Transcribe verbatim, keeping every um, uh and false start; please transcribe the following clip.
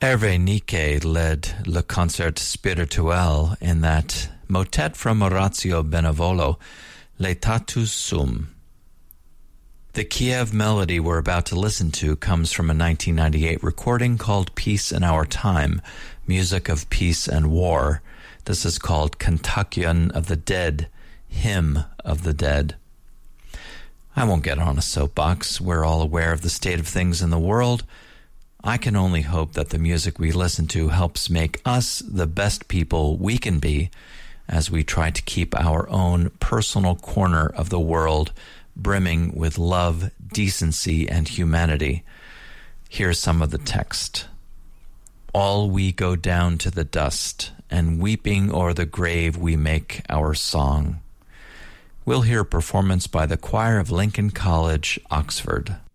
Hervé Niquet led Le Concert Spirituel in that motet from Orazio Benevolo, Laetatus Sum. The Kiev melody we're about to listen to comes from a nineteen ninety-eight recording called Peace in Our Time, Music of Peace and War. This is called Kontakion of the Dead, Hymn of the Dead. I won't get on a soapbox. We're all aware of the state of things in the world. I can only hope that the music we listen to helps make us the best people we can be as we try to keep our own personal corner of the world brimming with love, decency, and humanity. Here's some of the text. All we go down to the dust, and weeping o'er the grave we make our song. We'll hear a performance by the choir of Lincoln College, Oxford.